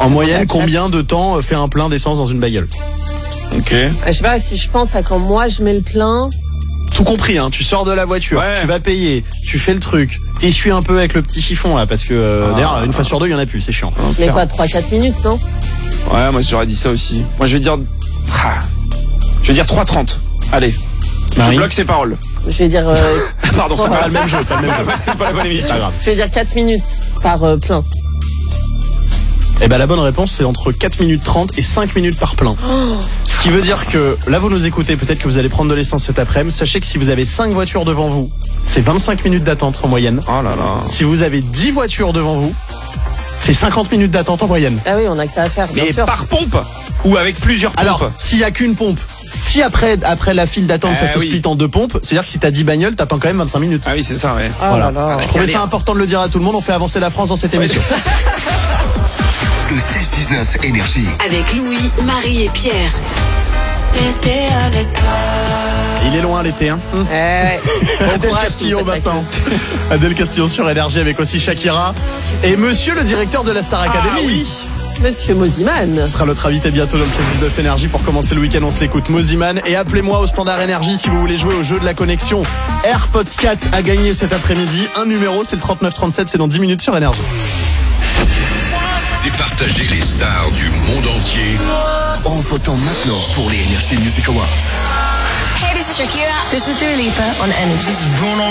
En moyenne, combien de temps fait un plein d'essence dans une bagnole? Ok. Je sais pas, si je pense à quand moi je mets le plein. Tout compris, hein. Tu sors de la voiture, tu vas payer, tu fais le truc, t'essuies un peu avec le petit chiffon là, parce que d'ailleurs une fois sur deux il y en a plus, c'est chiant. Mais quoi, 3-4 minutes, non? Ouais, moi j'aurais dit ça aussi. Moi je vais dire 3:30. Allez. Marie. Je bloque ses paroles. Je vais dire... Pardon, c'est pas le même jeu, C'est pas le même jeu. pas la bonne émission. Pas grave. Je vais dire 4 minutes par plein. Eh ben la bonne réponse c'est entre 4 minutes 30 et 5 minutes par plein. Ce qui veut dire que là vous nous écoutez, peut-être que vous allez prendre de l'essence cet après-midi. Sachez que si vous avez 5 voitures devant vous, c'est 25 minutes d'attente en moyenne. Oh là là. Si vous avez 10 voitures devant vous, c'est 50 minutes d'attente en moyenne. Ah oui, on a que ça à faire, bien Mais sûr. par pompe ou avec plusieurs pompes? Alors, s'il y a qu'une pompe, si après la file d'attente ça se oui. split en 2 pompes, c'est-à-dire que si t'as 10 bagnoles, t'attends quand même 25 minutes. Ah oui, c'est ça, ouais. Ah Voilà. là là. Je trouvais ça important de le dire à tout le monde, on fait avancer la France dans cette émission. Le 16-19 Énergie. Avec Louis, Marie et Pierre. L'été avec toi. Il est loin l'été, hein. Ouais. Adèle Castillo maintenant. Adèle Castillo sur Énergie avec aussi Shakira. Et monsieur le directeur de la Star Academy. Oui. Monsieur Moziman. Ce sera notre invité bientôt dans le 16-19 Énergie pour commencer le week-end. On se l'écoute. Moziman. Et appelez-moi au standard Énergie si vous voulez jouer au jeu de la connexion. AirPods 4 a gagné cet après-midi. Un numéro, c'est le 3937. C'est dans 10 minutes sur Énergie. Départager les stars du monde entier en votant maintenant pour les Energy Music Awards. Hey, this is Shakira. This is Dua Lipa on Energy.